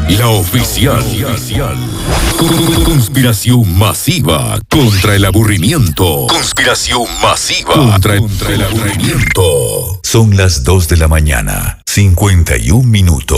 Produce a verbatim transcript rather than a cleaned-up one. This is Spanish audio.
La oficial. Conspiración masiva contra el aburrimiento. Conspiración masiva contra el, contra el aburrimiento. Son las dos de la mañana, cincuenta y un minutos.